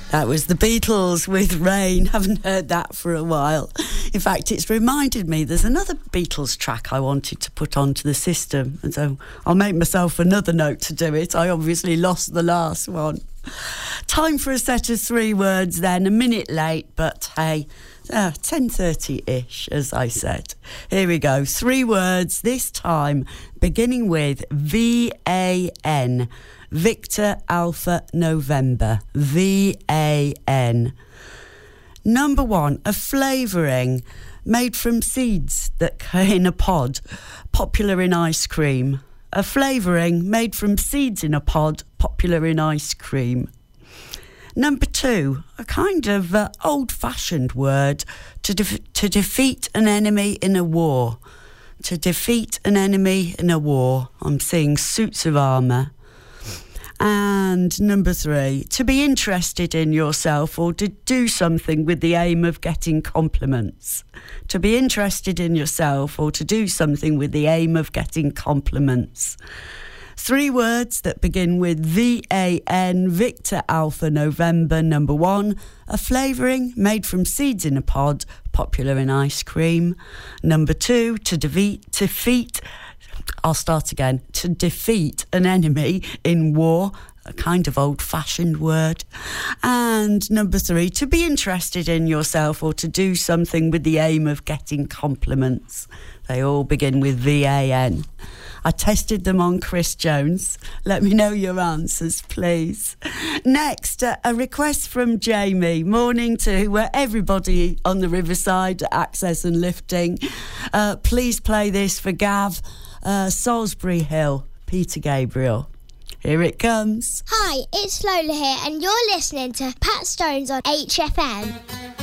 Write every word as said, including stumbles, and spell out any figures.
That was the Beatles with Rain. Haven't heard that for a while. In fact, it's reminded me there's another Beatles track I wanted to put onto the system, and so I'll make myself another note to do it. I obviously lost the last one. Time for a set of three words then, a minute late, but hey, uh, ten thirty-ish, as I said. Here we go, three words, this time beginning with V A N. Victor Alpha November. V A N. Number one, a flavouring made from seeds that in a pod, popular in ice cream. A flavouring made from seeds in a pod, popular in ice cream. Number two, a kind of uh, old-fashioned word to de- to defeat an enemy in a war. To defeat an enemy in a war. I'm seeing suits of armour. And number three, to be interested in yourself or to do something with the aim of getting compliments. To be interested in yourself or to do something with the aim of getting compliments. Three words that begin with V A N, Victor Alpha November. Number one, a flavouring made from seeds in a pod, popular in ice cream. Number two, to defeat, defeat I'll start again. To defeat an enemy in war, a kind of old-fashioned word. And number three, to be interested in yourself or to do something with the aim of getting compliments. They all begin with V A N. I tested them on Chris Jones. Let me know your answers, please. Next, uh, a request from Jamie. Morning to uh, everybody on the Riverside, Access and Lifting. Uh, please play this for Gav. Uh, Salisbury Hill, Peter Gabriel. Here it comes. Hi, it's Lola here, and you're listening to Pat Stones on H F M.